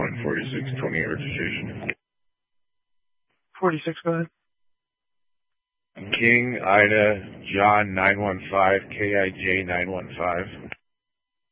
46, 20 registration. 46, go ahead. King, Ida, John 915, KIJ 915.